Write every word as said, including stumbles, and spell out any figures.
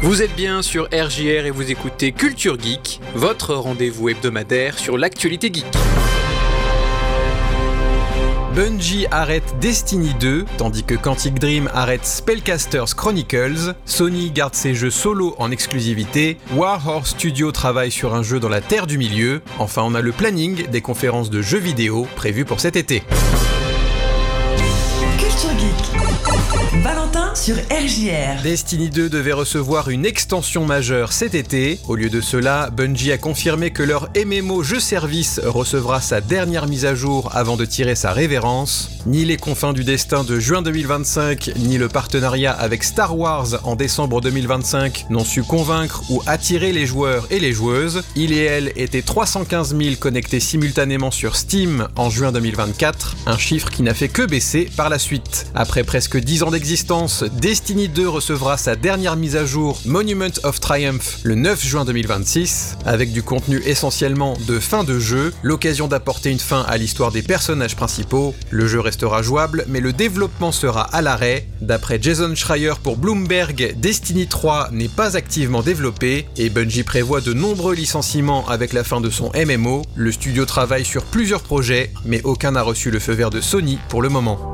Vous êtes bien sur R J R et vous écoutez Culture Geek, votre rendez-vous hebdomadaire sur l'actualité geek. Bungie arrête Destiny deux, tandis que Quantic Dream arrête Spellcasters Chronicles, Sony garde ses jeux solo en exclusivité, Warhorse Studio travaille sur un jeu dans la Terre du Milieu, enfin on a le planning des conférences de jeux vidéo prévues pour cet été. Culture Geek. Valentin sur R J R. Destiny deux devait recevoir une extension majeure cet été. Au lieu de cela, Bungie a confirmé que leur M M O jeu-service recevra sa dernière mise à jour avant de tirer sa révérence. Ni les confins du destin de juin deux mille vingt-cinq, ni le partenariat avec Star Wars en décembre deux mille vingt-cinq n'ont su convaincre ou attirer les joueurs et les joueuses. Il et elle étaient trois cent quinze mille connectés simultanément sur Steam en juin deux mille vingt-quatre, un chiffre qui n'a fait que baisser par la suite. Après presque dix ans d'existence, Destiny deux recevra sa dernière mise à jour Monument of Triumph le neuf juin deux mille vingt-six, avec du contenu essentiellement de fin de jeu, l'occasion d'apporter une fin à l'histoire des personnages principaux. Le jeu restera jouable, mais le développement sera à l'arrêt. D'après Jason Schreier pour Bloomberg, Destiny trois n'est pas activement développé et Bungie prévoit de nombreux licenciements avec la fin de son M M O. Le studio travaille sur plusieurs projets, mais aucun n'a reçu le feu vert de Sony pour le moment.